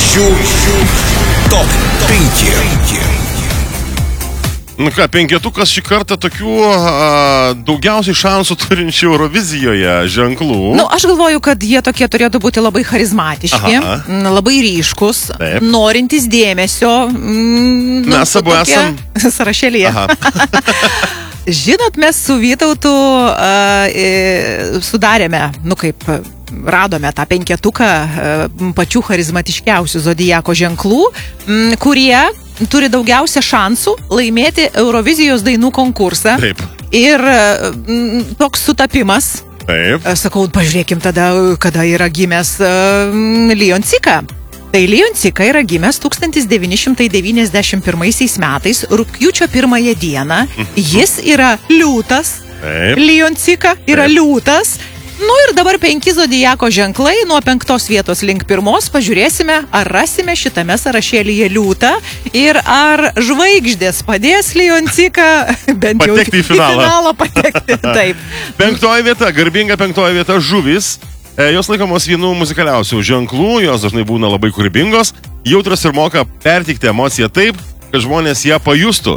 Žvaigždžių top 5. Nu ką, penketukas šį kartą tokių daugiausiai šansų turinčių Eurovizijoje ženklų. Nu, aš galvoju, kad jie tokie turėtų būti labai charizmatiški, labai ryškus, norintys dėmesio. Mes abu esam sąrašėlyje. Žinot, mes su Vytautu sudarėme, radome tą penketuką pačių charizmatiškiausių zodiako ženklų, kurie turi daugiausia šansų laimėti Eurovizijos dainų konkursą. Taip. Ir toks sutapimas. Taip. Sakau, pažiūrėkim tada, kada yra gimęs Leoncika. Tai Leoncika yra gimęs 1991 metais, rugpjūčio 1 dieną. Jis yra liūtas. Taip. Leoncika yra liūtas. Nu ir dabar 5 zodiako ženklai, nuo 5 vietos link 1 pažiūrėsime, ar rasime šitame sąrašėlyje liūtą ir ar žvaigždės padės Leoncika bent jau patekti į finalą patekti. Taip. 5 vieta, garbinga 5 vieta, žuvys. Jos laikomos vienų muzikaliausių ženklų, jos dažnai būna labai kūrybingos, jautras ir moka perteikti emociją taip, kad žmonės ją pajustų.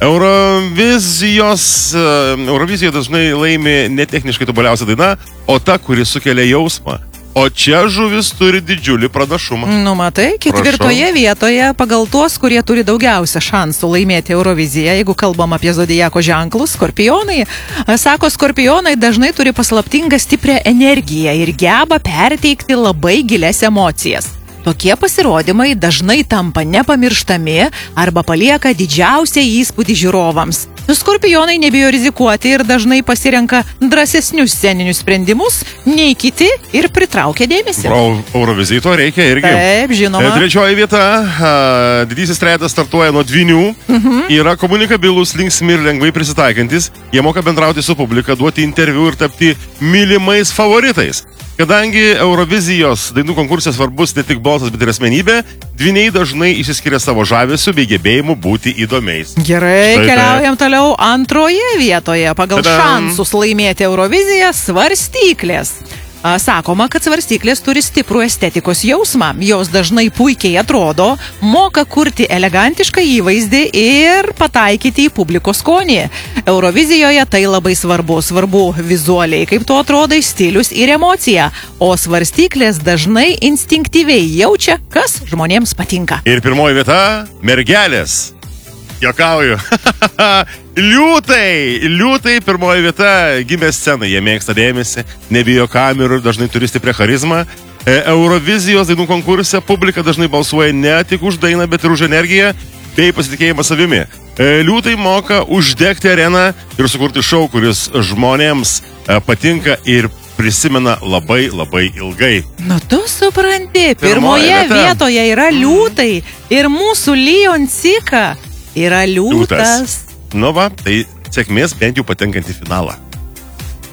Eurovizijoje dažnai laimi netechniškai tobuliausia daina, o ta, kuri sukelia jausmą. O čia žuvis turi didžiulį pranašumą. Nu, matai, 4 vietoje pagal tuos, kurie turi daugiausia šansų laimėti Euroviziją, jeigu kalbam apie zodiako ženklus, skorpionai. Sako, skorpionai dažnai turi paslaptingą stiprią energiją ir geba perteikti labai gilias emocijas. Tokie pasirodymai dažnai tampa nepamirštami arba palieka didžiausią įspūdį žiūrovams. Skorpionai nebijo rizikuoti ir dažnai pasirenka drąsesnius sceninius sprendimus nei kiti ir pritraukia dėmesį. Eurovizijai to reikia irgi. Taip, žinoma. 3 vieta, didysis trejetas startuoja nuo dvynių, yra komunikabilūs, linksmi ir lengvai prisitaikantis, jie moka bendrauti su publika, duoti interviu ir tapti mylimais favoritais. Kadangi Eurovizijos dainų konkurse svarbus ne tik balsas, bet ir asmenybė, dvyniai dažnai išsiskiria savo žavesiu bei gebėjimu būti įdomiais. Gerai, keliaujam toliau 2 vietoje pagal šansus laimėti Euroviziją svarstyklės. Sakoma, kad svarstyklės turi stiprų estetikos jausmą, jos dažnai puikiai atrodo, moka kurti elegantišką įvaizdį ir pataikyti į publikos skonį. Eurovizijoje tai labai svarbu vizualiai, kaip tu atrodai, stilius ir emocija, o svarstyklės dažnai instinktyviai jaučia, kas žmonėms patinka. Ir 1 vieta – mergelės. Jokauju. Liūtai 1 vieta, gimė scena, jie mėgsta dėmesį, nebijo kamerų ir dažnai turi stiprią charizmą. Eurovizijos dainų konkurse publika dažnai balsuoja ne tik už dainą, bet ir už energiją bei pasitikėjimą savimi. Liūtai moka uždegti areną ir sukurti šou, kuris žmonėms patinka ir prisimena labai ilgai. Nu, tu supranti, 1 vietoje yra liūtai ir mūsų Leoncika yra liūtas. Nu va, tai sėkmės bent jau patenkant į finalą.